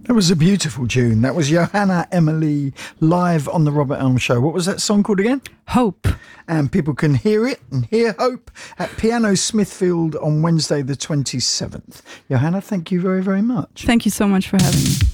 That was a beautiful tune. That was Johanna Emily live on the Robert Elm Show. What was that song called again? Hope. And people can hear it and hear Hope at Piano Smithfield on Wednesday the 27th. Johanna, thank you very, very much. Thank you so much for having me.